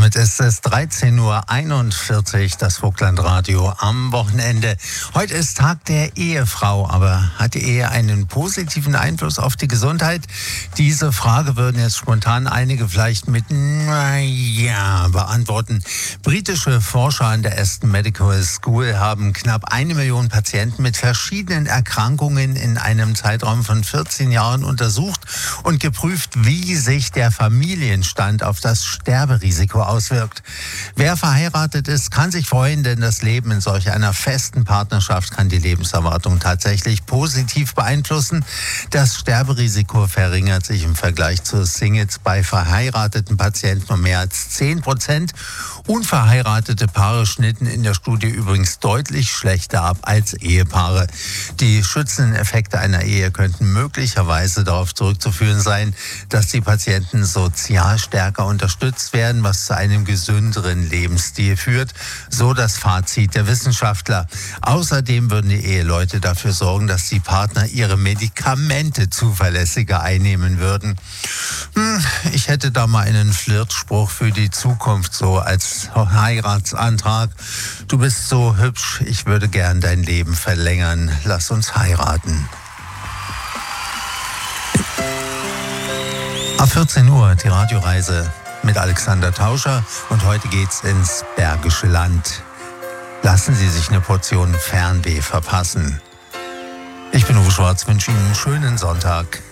Damit ist es 13:41 Uhr, das Vogtlandradio am Wochenende. Heute ist Tag der Ehefrau, aber hat die Ehe einen positiven Einfluss auf die Gesundheit? Diese Frage würden jetzt spontan einige vielleicht mit "Naja" beantworten. Britische Forscher an der Aston Medical School haben knapp 1 Million Patienten mit verschiedenen Erkrankungen in einem Zeitraum von 14 Jahren untersucht und geprüft, wie sich der Familienstand auf das Sterberisiko auswirkt. Wer verheiratet ist, kann sich freuen, denn das Leben in solch einer festen Partnerschaft kann die Lebenserwartung tatsächlich positiv beeinflussen. Das Sterberisiko verringert sich im Vergleich zu Singles bei verheirateten Patienten um mehr als 10%. Unverheiratete Paare schnitten in der Studie übrigens deutlich schlechter ab als Ehepaare. Die schützenden Effekte einer Ehe könnten möglicherweise darauf zurückzuführen sein, dass die Patienten sozial stärker unterstützt werden, was zu einem gesünderen Lebensstil führt, so das Fazit der Wissenschaftler. Außerdem würden die Eheleute dafür sorgen, dass die Partner ihre Medikamente zuverlässiger einnehmen würden. Ich hätte da mal einen Flirtspruch für die Zukunft, so als Heiratsantrag. Du bist so hübsch, ich würde gern dein Leben verlängern. Lass uns heiraten. Ab 14 Uhr die Radioreise mit Alexander Tauscher und heute geht's ins Bergische Land. Lassen Sie sich eine Portion Fernweh verpassen. Ich bin Uwe Schwarz, wünsche Ihnen einen schönen Sonntag.